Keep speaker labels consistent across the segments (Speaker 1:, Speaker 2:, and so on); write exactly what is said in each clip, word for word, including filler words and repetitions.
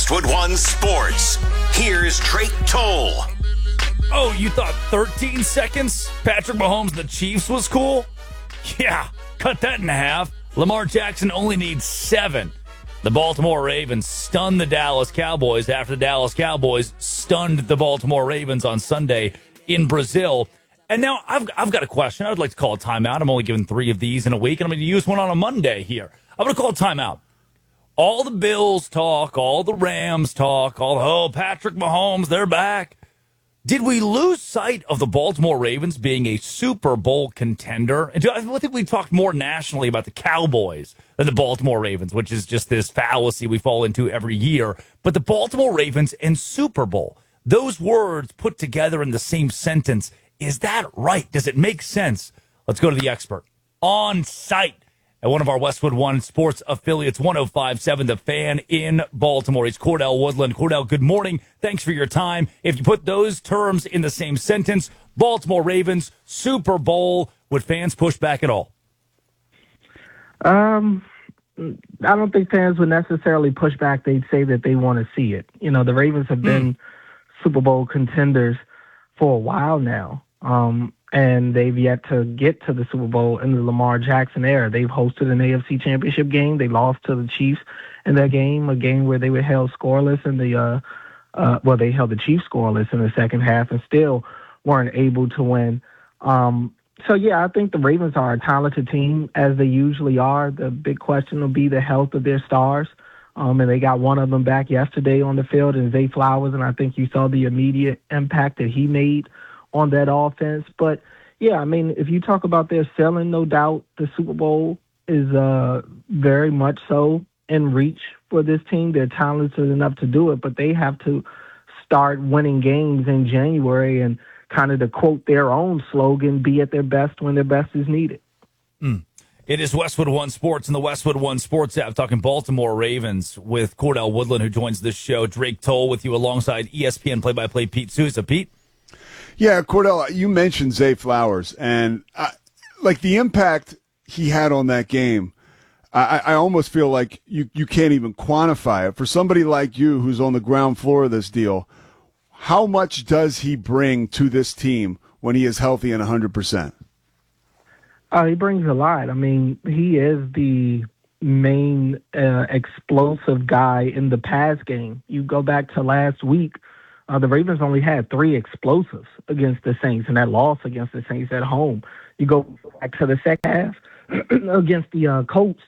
Speaker 1: Westwood One Sports. Here's Drake Toll.
Speaker 2: Oh, you thought thirteen seconds Patrick Mahomes, the Chiefs, was cool? Yeah, cut that in half. Lamar Jackson only needs seven. The Baltimore Ravens stunned the Dallas Cowboys after the Dallas Cowboys stunned the Baltimore Ravens on Sunday in Brazil. And now I've, I've got a question. I would like to call a timeout. I'm only giving three of these in a week, and I'm going to use one on a Monday here. I'm going to call a timeout. All the Bills talk, all the Rams talk, all, oh, Patrick Mahomes, they're back. Did we lose sight of the Baltimore Ravens being a Super Bowl contender? And I think we talked more nationally about the Cowboys than the Baltimore Ravens, which is just this fallacy we fall into every year. But the Baltimore Ravens and Super Bowl, those words put together in the same sentence, is that right? Does it make sense? Let's go to the expert on site at one of our Westwood One Sports affiliates, one oh five point seven The Fan in Baltimore. It's Cordell Woodland. Cordell, good morning. Thanks for your time. If you put those terms in the same sentence, Baltimore Ravens, Super Bowl, would fans push back at all?
Speaker 3: Um, I don't think fans would necessarily push back. They'd say that they want to see it. You know, the Ravens have been mm. Super Bowl contenders for a while now. Um, and they've yet to get to the Super Bowl in the Lamar Jackson era. They've hosted an A F C Championship game. They lost to the Chiefs in that game, a game where they were held scoreless in the uh, uh, well, they held the Chiefs scoreless in the second half and still weren't able to win. Um, so, yeah, I think the Ravens are a talented team, as they usually are. The big question will be the health of their stars. Um, and they got one of them back yesterday on the field, in Zay Flowers, and I think you saw the immediate impact that he made on that offense. But, yeah, I mean, if you talk about their ceiling, no doubt the Super Bowl is uh, very much so in reach for this team. They're talented enough to do it, but they have to start winning games in January and kind of, to quote their own slogan, be at their best when their best is needed.
Speaker 2: Mm. It is Westwood One Sports and the Westwood One Sports app, talking Baltimore Ravens with Cordell Woodland, who joins this show. Drake Toll with you alongside E S P N play-by-play Pete Souza. Pete?
Speaker 4: Yeah, Cordell, you mentioned Zay Flowers, and I, like the impact he had on that game, I, I almost feel like you, you can't even quantify it. For somebody like you who's on the ground floor of this deal, how much does he bring to this team when he is healthy and one hundred percent?
Speaker 3: Uh, he brings a lot. I mean, he is the main uh, explosive guy in the pass game. You go back to last week, Uh, the Ravens only had three explosives against the Saints, and that loss against the Saints at home. You go back to the second half against the uh, Colts,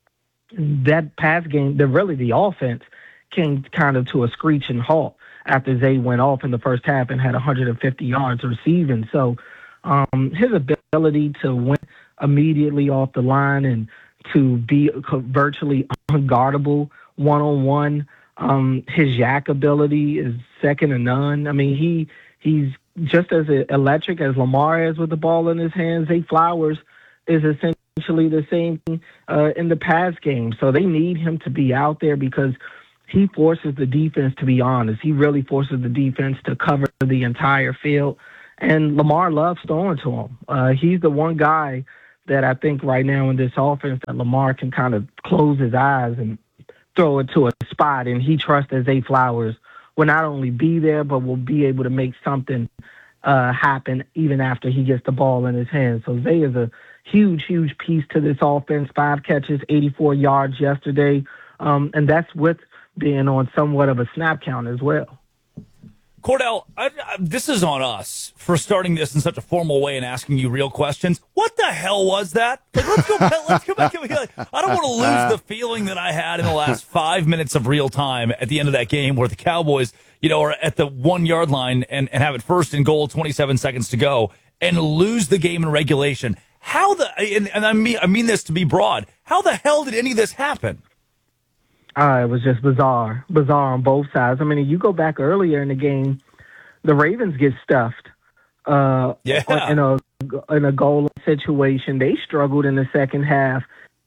Speaker 3: that pass game, the really the offense came kind of to a screeching halt after Zay went off in the first half and had one hundred fifty yards receiving. So um, his ability to win immediately off the line and to be virtually unguardable one-on-one, Um, his yak ability is second to none. I mean, he he's just as electric as Lamar is with the ball in his hands. Zay Flowers is essentially the same thing uh, in the pass game. So they need him to be out there because he forces the defense to be honest. He really forces the defense to cover the entire field. And Lamar loves throwing to him. Uh, he's the one guy that I think right now in this offense that Lamar can kind of close his eyes and throw it to a spot, and he trusts that Zay Flowers will not only be there, but will be able to make something uh, happen even after he gets the ball in his hands. So Zay is a huge, huge piece to this offense. Five catches, eighty-four yards yesterday, um, and that's with being on somewhat of a snap count as well.
Speaker 2: Cordell, I, I, this is on us for starting this in such a formal way and asking you real questions. What the hell was that? Like, let's go. Let's go back. I don't want to lose the feeling that I had in the last five minutes of real time at the end of that game, where the Cowboys, you know, are at the one yard line and, and have it first and goal, twenty-seven seconds to go, and lose the game in regulation. How the and, and I mean I mean this to be broad. How the hell did any of this happen?
Speaker 3: Uh, it was just bizarre, bizarre on both sides. I mean, you go back earlier in the game, the Ravens get stuffed uh,
Speaker 2: yeah.
Speaker 3: in a in a goal situation. They struggled in the second half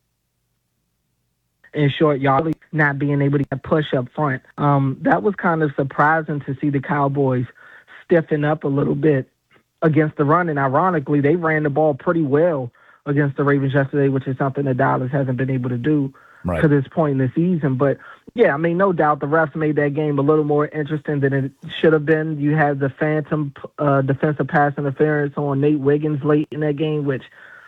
Speaker 3: in short yardage, not being able to get push up front. Um, that was kind of surprising to see the Cowboys stiffen up a little bit against the run. And ironically, they ran the ball pretty well against the Ravens yesterday, which is something that Dallas hasn't been able to do. Right. To this point in the season. But Yeah, I mean, no doubt the refs made that game a little more interesting than it should have been. You had the phantom uh, defensive pass interference on Nate Wiggins late in that game, which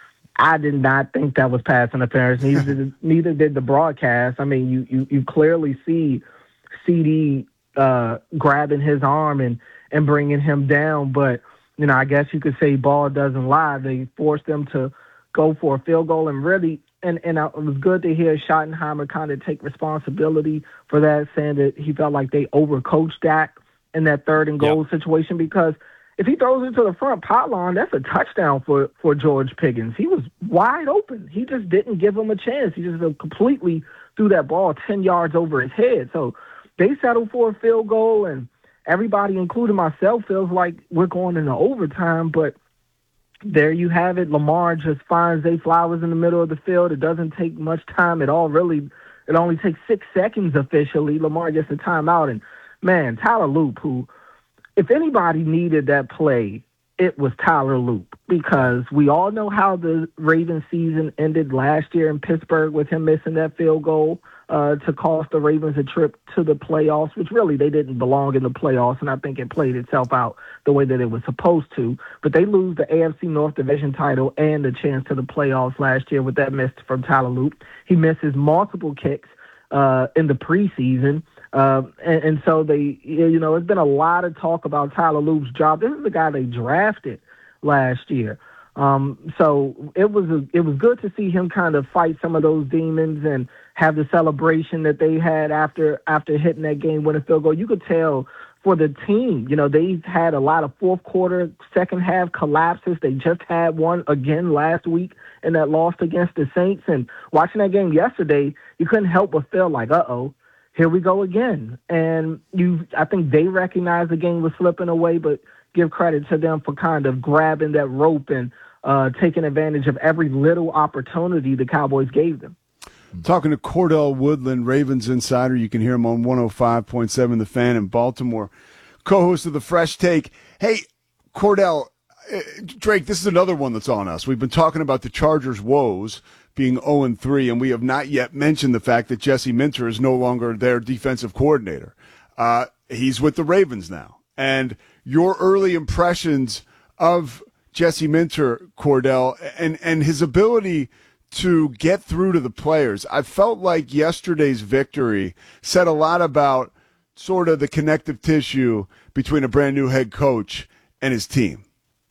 Speaker 3: I did not think that was pass interference. Neither did, neither did the broadcast. I mean, you you, you clearly see C D uh, grabbing his arm and, and bringing him down. But, you know, I guess you could say ball doesn't lie. They forced them to go for a field goal and really – And and it was good to hear Schottenheimer kind of take responsibility for that, saying that he felt like they overcoached Dak in that third and goal yep. situation, because if he throws it to the front pylon, that's a touchdown for, for George Pickens. He was wide open. He just didn't give him a chance. He just completely threw that ball ten yards over his head. So they settled for a field goal, and everybody, including myself, feels like we're going into overtime, but there you have it. Lamar just finds Zay Flowers in the middle of the field. It doesn't take much time at all, really. It only takes six seconds officially. Lamar gets a timeout. And, man, Tyler Loop, who, if anybody needed that play, it was Tyler Loop, because we all know how the Ravens season ended last year in Pittsburgh with him missing that field goal uh, to cost the Ravens a trip to the playoffs, which really they didn't belong in the playoffs, and I think it played itself out the way that it was supposed to. But they lose the A F C North Division title and the chance to the playoffs last year with that miss from Tyler Loop. He misses multiple kicks uh, in the preseason. Uh, and, and so they, you know, it's been a lot of talk about Tyler Loop's job. This is the guy they drafted last year. Um, so it was a, it was good to see him kind of fight some of those demons and have the celebration that they had after after hitting that game-winning field goal. You could tell for the team, you know, they've had a lot of fourth quarter, second half collapses. They just had one again last week in that loss against the Saints. And watching that game yesterday, you couldn't help but feel like, uh-oh, here we go again. And you, I think they recognized the game was slipping away, but give credit to them for kind of grabbing that rope and uh, taking advantage of every little opportunity the Cowboys gave them.
Speaker 4: Talking to Cordell Woodland, Ravens insider. You can hear him on one oh five point seven The Fan in Baltimore. Co-host of The Fresh Take. Hey, Cordell, uh, Drake, this is another one that's on us. We've been talking about the Chargers' woes being oh and three, and we have not yet mentioned the fact that Jesse Minter is no longer their defensive coordinator. Uh, he's with the Ravens now. And your early impressions of Jesse Minter, Cordell, and, and his ability to get through to the players. I felt like yesterday's victory said a lot about sort of the connective tissue between a brand new head coach and his team.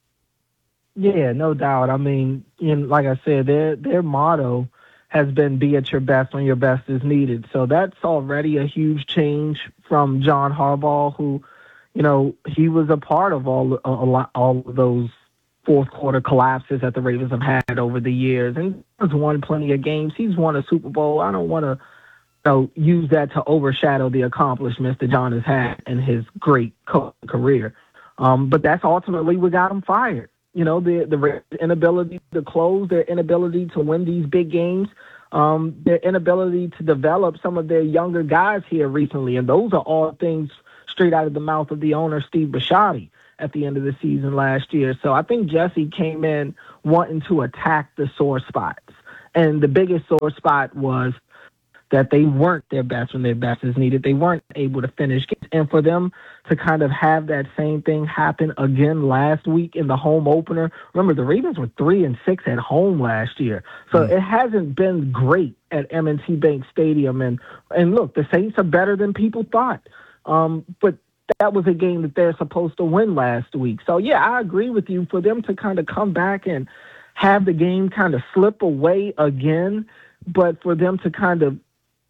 Speaker 3: Yeah, no doubt. I mean, you know, like I said, their their motto has been be at your best when your best is needed. So that's already a huge change from John Harbaugh, who, you know, he was a part of all a, a lot, all of those fourth quarter collapses that the Ravens have had over the years. And he's won plenty of games. He's won a Super Bowl. I don't want to you know, use that to overshadow the accomplishments that John has had in his great coaching career. Um, but that's ultimately what got him fired. You know, the, the inability to close, their inability to win these big games, um, their inability to develop some of their younger guys here recently. And those are all things straight out of the mouth of the owner, Steve Bisciotti, at the end of the season last year. So I think Jesse came in wanting to attack the sore spots. And the biggest sore spot was that they weren't their best when their best is needed. They weren't able to finish games. And for them to kind of have that same thing happen again last week in the home opener. Remember, the Ravens were three and six at home last year. So mm. it hasn't been great at M and T Bank Stadium. And, and look, the Saints are better than people thought. Um, but that was a game that they're supposed to win last week. So, yeah, I agree with you. For them to kind of come back and have the game kind of slip away again, but for them to kind of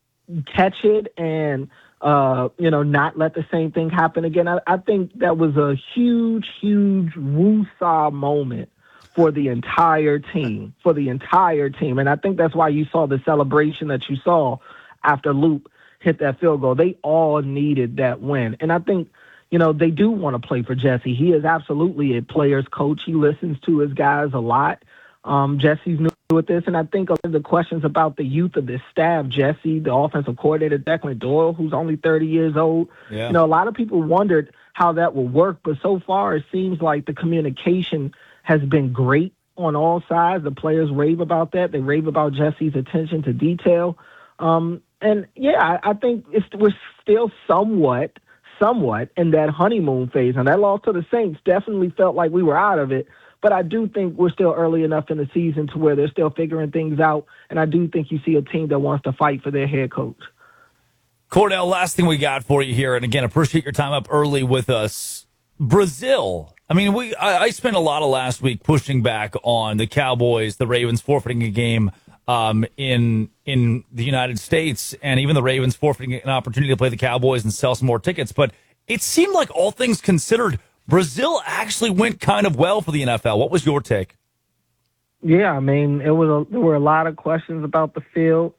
Speaker 3: catch it and, uh, you know, not let the same thing happen again, I, I think that was a huge, huge woo-saw moment for the entire team, for the entire team. And I think that's why you saw the celebration that you saw after Loop hit that field goal. They all needed that win. And I think, you know, they do want to play for Jesse. He is absolutely a player's coach. He listens to his guys a lot. Um, Jesse's new with this, and I think of the questions about the youth of this staff, Jesse, the offensive coordinator, Declan Doyle, who's only thirty years old. Yeah. You know, a lot of people wondered how that will work, but so far it seems like the communication has been great on all sides. The players rave about that. They rave about Jesse's attention to detail. Um, and yeah, I, I think it's, we're still somewhat, somewhat in that honeymoon phase. And that loss to the Saints definitely felt like we were out of it. But I do think we're still early enough in the season to where they're still figuring things out. And I do think you see a team that wants to fight for their head coach.
Speaker 2: Cordell, last thing we got for you here, and again, appreciate your time up early with us. Brazil. I mean, we I, I spent a lot of last week pushing back on the Cowboys, the Ravens forfeiting a game um, in in the United States, and even the Ravens forfeiting an opportunity to play the Cowboys and sell some more tickets. But it seemed like, all things considered, Brazil actually went kind of well for the N F L. What was your take?
Speaker 3: Yeah, I mean, it was a, there were a lot of questions about the field.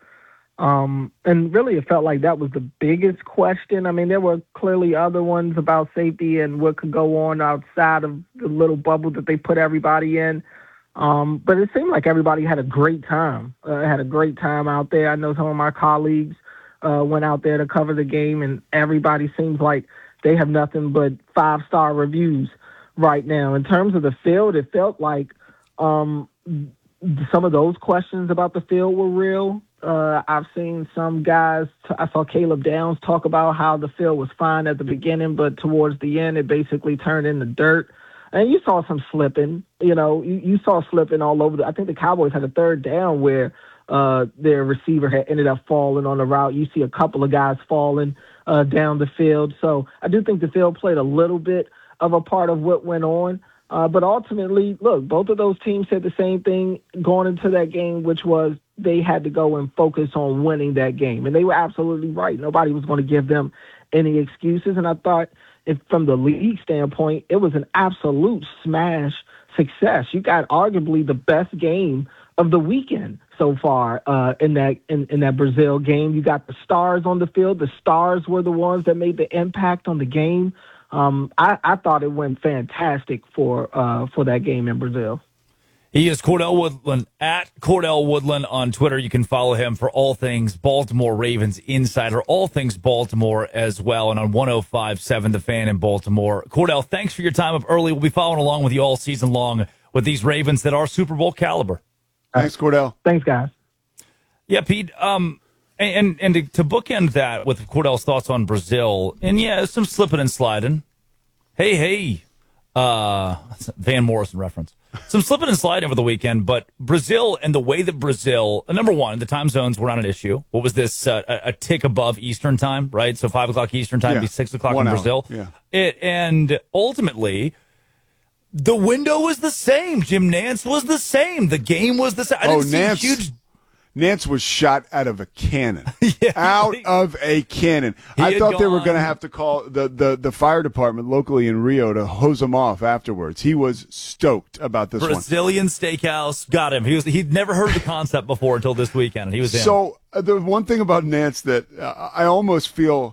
Speaker 3: Um, and really, it felt like that was the biggest question. I mean, there were clearly other ones about safety and what could go on outside of the little bubble that they put everybody in. Um, but it seemed like everybody had a great time, uh, had a great time out there. I know some of my colleagues uh, went out there to cover the game, and everybody seems like they have nothing but five-star reviews right now. In terms of the field, it felt like um, some of those questions about the field were real. Uh, I've seen some guys, I saw Caleb Downs talk about how the field was fine at the beginning, but towards the end, it basically turned into dirt. And you saw some slipping, you know, you, you saw slipping all over. The, I think the Cowboys had a third down where uh, their receiver had ended up falling on the route. You see a couple of guys falling uh, down the field. So I do think the field played a little bit of a part of what went on. Uh, but ultimately, look, both of those teams said the same thing going into that game, which was they had to go and focus on winning that game. And they were absolutely right. Nobody was going to give them any excuses. And I thought, if from the league standpoint, it was an absolute smash success. You got arguably the best game of the weekend so far uh, in that in, in that Brazil game. You got the stars on the field. The stars were the ones that made the impact on the game. Um, I, I thought it went fantastic for uh, for that game in Brazil.
Speaker 2: He is Cordell Woodland, at Cordell Woodland on Twitter. You can follow him for all things Baltimore Ravens Insider, all things Baltimore as well, and on one oh five point seven The Fan in Baltimore. Cordell, thanks for your time up early. We'll be following along with you all season long with these Ravens that are Super Bowl caliber.
Speaker 4: Thanks, Cordell.
Speaker 3: Thanks, guys.
Speaker 2: Yeah, Pete, um, and, and to, to bookend that with Cordell's thoughts on Brazil, and yeah, some slipping and sliding. Hey, hey, uh, Van Morrison reference. Some slipping and sliding over the weekend, but Brazil and the way that Brazil, number one, the time zones were not an issue. What was this, uh, a, a tick above Eastern time, right? So five o'clock Eastern time
Speaker 4: yeah.
Speaker 2: would be six o'clock
Speaker 4: One
Speaker 2: in
Speaker 4: hour.
Speaker 2: Brazil.
Speaker 4: Yeah.
Speaker 2: It, and ultimately, the window was the same. Jim Nance was the same. The game was the same. I didn't
Speaker 4: oh,
Speaker 2: see
Speaker 4: Nance.
Speaker 2: huge...
Speaker 4: Nance was shot out of a cannon.
Speaker 2: yeah,
Speaker 4: out
Speaker 2: he,
Speaker 4: of a cannon. I thought they were going to have to call the, the, the fire department locally in Rio to hose him off afterwards. He was stoked about this
Speaker 2: Brazilian
Speaker 4: one.
Speaker 2: Steakhouse got him. He was he'd never heard of the concept before until this weekend, and he was in.
Speaker 4: So uh, the one thing about Nance that uh, I almost feel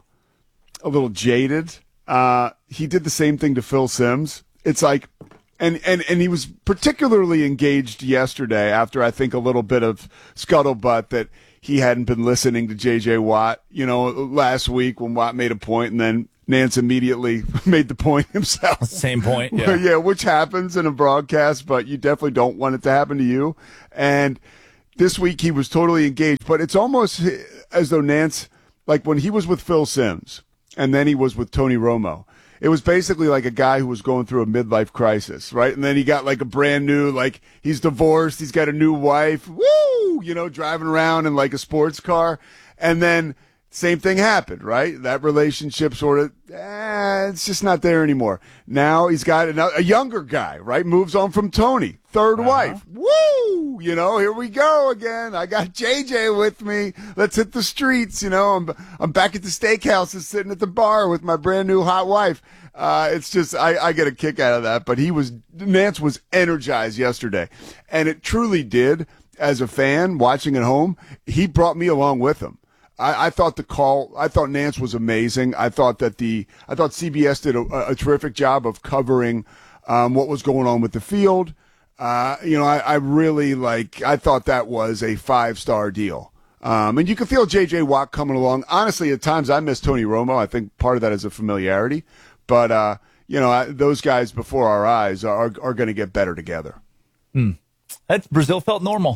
Speaker 4: a little jaded. Uh, he did the same thing to Phil Simms. It's like. And, and and he was particularly engaged yesterday after, I think, a little bit of scuttlebutt that he hadn't been listening to J J. Watt, you know, last week when Watt made a point and then Nance immediately made the point himself.
Speaker 2: Same point, yeah.
Speaker 4: yeah, which happens in a broadcast, but you definitely don't want it to happen to you. And this week he was totally engaged, but it's almost as though Nance, like when he was with Phil Simms and then he was with Tony Romo, it was basically like a guy who was going through a midlife crisis, right? And then he got like a brand new, like he's divorced, he's got a new wife, woo, you know, driving around in like a sports car. And then same thing happened, right? That relationship sort of, eh, it's just not there anymore. Now he's got another, a younger guy, right? Moves on from Tony, third uh-huh. wife. Woo! You know, here we go again. I got J J with me. Let's hit the streets. You know, I'm I'm back at the steakhouse, sitting at the bar with my brand new hot wife. Uh, it's just, I, I get a kick out of that. But he was, Nance was energized yesterday. And it truly did, as a fan watching at home, he brought me along with him. I, I thought the call, I thought Nance was amazing. I thought that the, I thought C B S did a, a terrific job of covering um, what was going on with the field. Uh, you know, I, I really like, I thought that was a five-star deal. Um, and you can feel J J. Watt coming along. Honestly, at times I miss Tony Romo. I think part of that is a familiarity. But, uh, you know, I, those guys before our eyes are, are going to get better together.
Speaker 2: Hmm. That's, Brazil felt normal.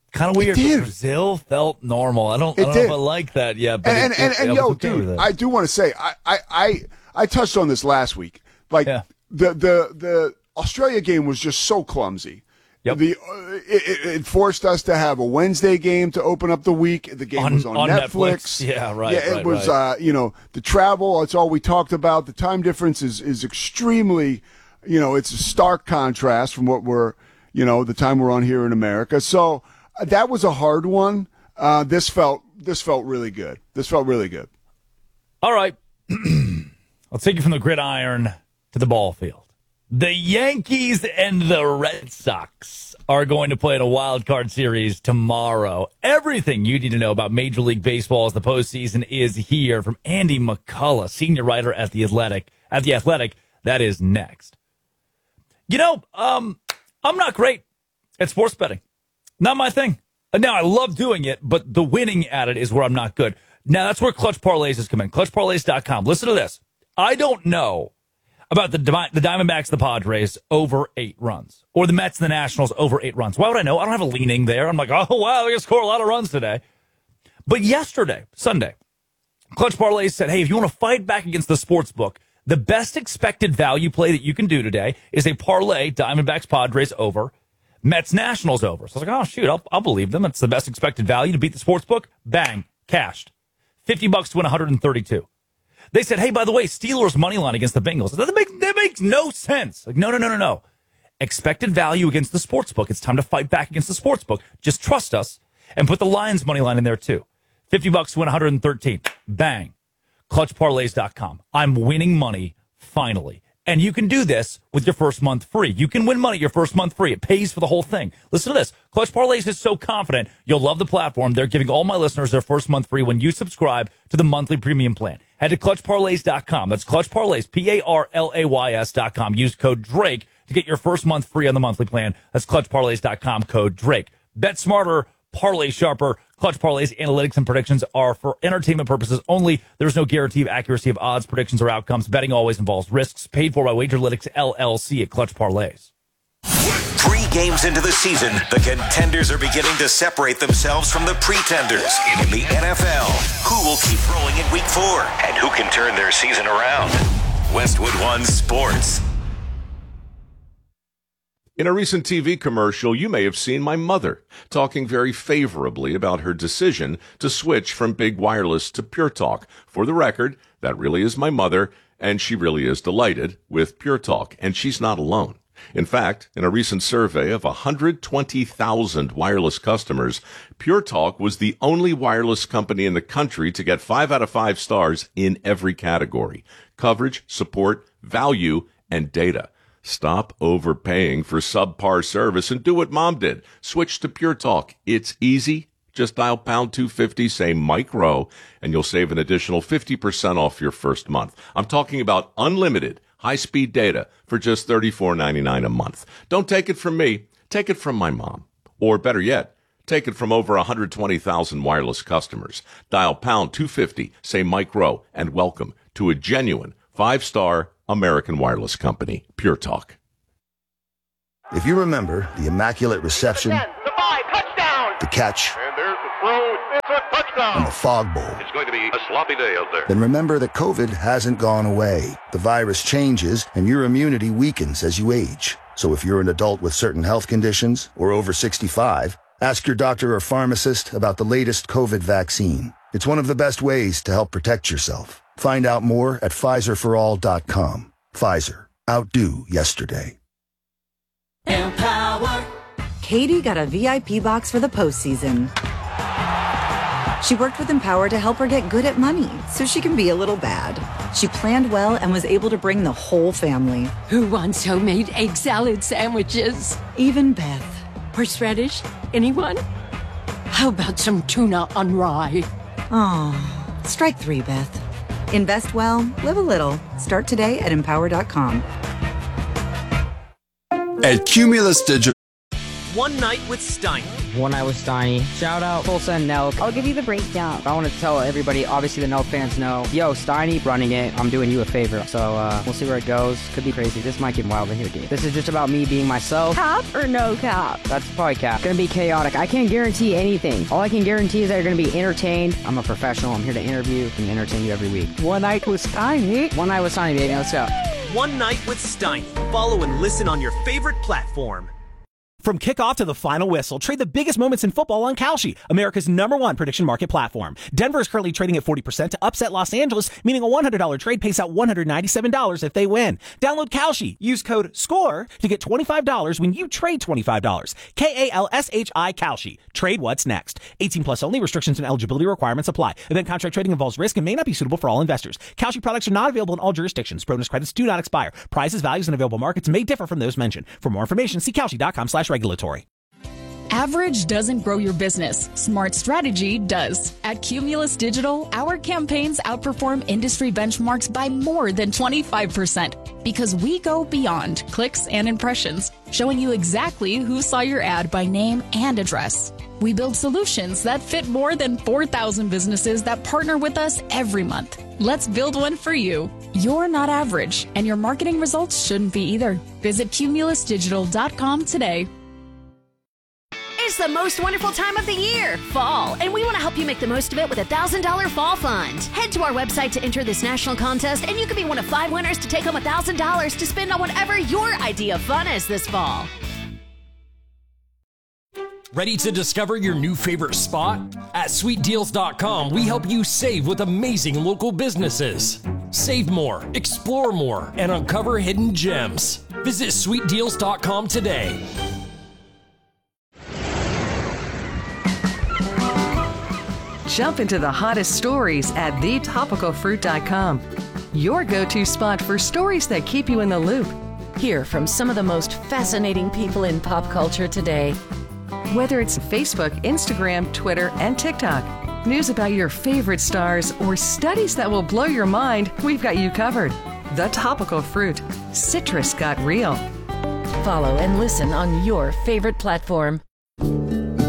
Speaker 2: Kind of weird.
Speaker 4: It did.
Speaker 2: Brazil felt normal. I don't, I
Speaker 4: It
Speaker 2: don't know
Speaker 4: did.
Speaker 2: if I like that. Yeah, but
Speaker 4: And
Speaker 2: it-
Speaker 4: and,
Speaker 2: it-
Speaker 4: and,
Speaker 2: I was
Speaker 4: yo,
Speaker 2: okay with
Speaker 4: dude,
Speaker 2: it.
Speaker 4: I do want to say I, I I I touched on this last week. Like
Speaker 2: Yeah.
Speaker 4: the the the Australia game was just so clumsy.
Speaker 2: Yep.
Speaker 4: The uh, it, it- it forced us to have a Wednesday game to open up the week. The game
Speaker 2: On-
Speaker 4: was on,
Speaker 2: on
Speaker 4: Netflix.
Speaker 2: Netflix. Yeah, right,
Speaker 4: Yeah, it
Speaker 2: right,
Speaker 4: was.
Speaker 2: right.
Speaker 4: Uh, you know, the travel. It's all we talked about. The time difference is is extremely. You know, it's a stark contrast from what we're. You know, the time we're on here in America. So uh, that was a hard one. Uh, this felt this felt really good. This felt really good.
Speaker 2: All right. Let's take you from the gridiron to the ball field. The Yankees and the Red Sox are going to play in a wild card series tomorrow. Everything you need to know about Major League Baseball as the postseason is here from Andy McCullough, senior writer at the Athletic. At the Athletic, that is next. You know, um, I'm not great at sports betting. Not my thing. Now, I love doing it, but the winning at it is where I'm not good. Now, that's where Clutch Parlays has come in. Clutch Parlays dot com. Listen to this. I don't know about the the Diamondbacks, the Padres over eight runs, or the Mets, and the Nationals over eight runs. Why would I know? I don't have a leaning there. I'm like, oh, wow, they're going to score a lot of runs today. But yesterday, Sunday, Clutch Parlays said, hey, if you want to fight back against the sports book, the best expected value play that you can do today is a parlay Diamondbacks, Padres over, Mets, Nationals over. So I was like, oh, shoot, I'll, I'll believe them. It's the best expected value to beat the sports book. Bang, cashed. fifty bucks to win one hundred thirty-two. They said, hey, by the way, Steelers money line against the Bengals. That makes, that makes no sense. Like, no, no, no, no, no. Expected value against the sportsbook. It's time to fight back against the sportsbook. Just trust us and put the Lions money line in there too. fifty bucks to win one hundred thirteen. Bang. Clutch Parlays dot com. I'm winning money finally. And you can do this with your first month free. You can win money your first month free. It pays for the whole thing. Listen to this. Clutch Parlays is so confident you'll love the platform. They're giving all my listeners their first month free when you subscribe to the monthly premium plan. Head to Clutch Parlays dot com. That's Clutch Parlays, P A R L A Y S dot com. Use code Drake to get your first month free on the monthly plan. That's Clutch Parlays dot com, code Drake. Bet smarter, parlay sharper. Clutch Parlays analytics and predictions are for entertainment purposes only. There's no guarantee of accuracy of odds, predictions, or outcomes. Betting always involves risks. Paid for by Wagerlytics, L L C at Clutch Parlays.
Speaker 1: Three games into the season, the contenders are beginning to separate themselves from the pretenders. In the N F L, who will keep rolling in week four? And who can turn their season around? Westwood One Sports.
Speaker 5: In a recent T V commercial, you may have seen my mother talking very favorably about her decision to switch from big wireless to Pure Talk. For the record, that really is my mother, and she really is delighted with Pure Talk, and she's not alone. In fact, in a recent survey of one hundred twenty thousand wireless customers, Pure Talk was the only wireless company in the country to get five out of five stars in every category: coverage, support, value, and data. Stop overpaying for subpar service and do what Mom did. Switch to Pure Talk. It's easy. Just dial pound two fifty, say Mike Rowe, and you'll save an additional fifty percent off your first month. I'm talking about unlimited high-speed data for just thirty-four ninety-nine a month. Don't take it from me. Take it from my mom. Or better yet, take it from over one hundred twenty thousand wireless customers. Dial pound two fifty, say Mike Rowe, and welcome to a genuine five-star American wireless company, Pure Talk.
Speaker 6: If you remember the Immaculate Reception,
Speaker 7: ten, the five, touchdown!
Speaker 6: the catch,
Speaker 7: And there's the throw. It's a touchdown!
Speaker 6: and the Fog Bowl,
Speaker 7: It's going to be a sloppy day out there.
Speaker 6: then remember that COVID hasn't gone away. The virus changes, and your immunity weakens as you age. So if you're an adult with certain health conditions or over sixty-five, ask your doctor or pharmacist about the latest COVID vaccine. It's one of the best ways to help protect yourself. Find out more at Pfizer for all dot com. Pfizer. Outdo yesterday.
Speaker 8: Empower. Katie got a V I P box for the postseason. She worked with Empower to help her get good at money so she can be a little bad. She planned well and was able to bring the whole family.
Speaker 9: Who wants homemade egg salad sandwiches?
Speaker 8: Even Beth.
Speaker 9: Horseradish? Anyone? How about some tuna on rye?
Speaker 8: Oh, strike three, Beth. Invest well, live a little. Start today at empower dot com.
Speaker 10: At Cumulus Digital. One Night with Steiny.
Speaker 11: One Night with Steiny. Shout out Tulsa and Nelk.
Speaker 12: I'll give you the breakdown.
Speaker 11: I want to tell everybody, obviously the Nelk fans know, yo, Steiny running it, I'm doing you a favor. So uh, we'll see where it goes. Could be crazy. This might get wild in here, dude. This is just about me being myself.
Speaker 12: Cap or no cap?
Speaker 11: That's probably cap. Gonna be chaotic. I can't guarantee anything. All I can guarantee is that you're gonna be entertained. I'm a professional. I'm here to interview and entertain you every week.
Speaker 12: One Night with Steiny.
Speaker 11: One Night with Steiny, baby. Let's go.
Speaker 10: One Night with Steiny. Follow and listen on your favorite platform.
Speaker 13: From kickoff to the final whistle, trade the biggest moments in football on Kalshi, America's number one prediction market platform. Denver is currently trading at forty percent to upset Los Angeles, meaning a one hundred dollars trade pays out one hundred ninety-seven dollars if they win. Download Kalshi. Use code SCORE to get twenty-five dollars when you trade twenty-five dollars. K A L S H I Kalshi. Trade what's next. eighteen plus only. Restrictions and eligibility requirements apply. Event contract trading involves risk and may not be suitable for all investors. Kalshi products are not available in all jurisdictions. Bonus credits do not expire. Prices, values, and available markets may differ from those mentioned. For more information, see Kalshi.com slash regulatory.
Speaker 14: Average doesn't grow your business. Smart strategy does. At Cumulus Digital, our campaigns outperform industry benchmarks by more than twenty-five percent because we go beyond clicks and impressions, showing you exactly who saw your ad by name and address. We build solutions that fit more than four thousand businesses that partner with us every month. Let's build one for you. You're not average, and your marketing results shouldn't be either. Visit cumulus digital dot com today.
Speaker 15: It's the most wonderful time of the year, fall, and we want to help you make the most of it with a one thousand dollars Fall Fund. Head to our website to enter this national contest, and you could be one of five winners to take home one thousand dollars to spend on whatever your idea of fun is this fall.
Speaker 16: Ready to discover your new favorite spot? At sweet deals dot com, we help you save with amazing local businesses. Save more, explore more, and uncover hidden gems. Visit sweet deals dot com today.
Speaker 17: Jump into the hottest stories at the topical fruit dot com. Your go-to spot for stories that keep you in the loop.
Speaker 9: Hear from some of the most fascinating people in pop culture today.
Speaker 17: Whether it's Facebook, Instagram, Twitter, and TikTok, news about your favorite stars, or studies that will blow your mind, we've got you covered. The Topical Fruit. Citrus got real.
Speaker 9: Follow and listen on your favorite platform.